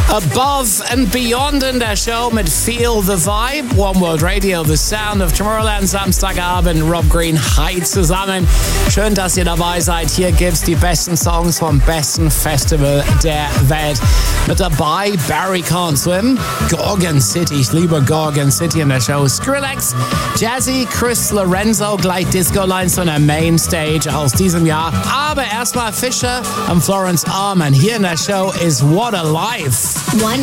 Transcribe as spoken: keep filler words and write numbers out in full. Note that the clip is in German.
Above and Beyond in der Show mit Feel the Vibe. One World Radio, the sound of Tomorrowland. Samstagabend, Rob Green, hi zusammen. Schön, dass ihr dabei seid. Hier gibt's die besten Songs vom besten Festival der Welt. Mit dabei Barry Can't Swim, Gorgon City. Ich liebe Gorgon City in der Show. Skrillex, Jazzy, Chris Lorenzo, gleich Disco Lines von der Mainstage aus diesem Jahr. Aber erstmal Fisher und Florence Arman. Hier in der Show ist What a Life. One